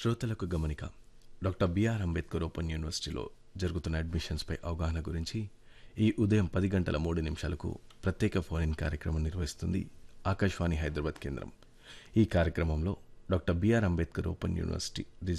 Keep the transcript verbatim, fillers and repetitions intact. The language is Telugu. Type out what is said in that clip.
శ్రోతలకు గమనిక. డాక్టర్ బిఆర్ అంబేద్కర్ ఓపెన్ యూనివర్సిటీలో జరుగుతున్న అడ్మిషన్స్పై అవగాహన గురించి ఈ ఉదయం పది గంటల మూడు నిమిషాలకు ప్రత్యేక ఫోన్ ఇన్ కార్యక్రమం నిర్వహిస్తుంది ఆకాశవాణి హైదరాబాద్ కేంద్రం. ఈ కార్యక్రమంలో doctor BR Ambedkar open university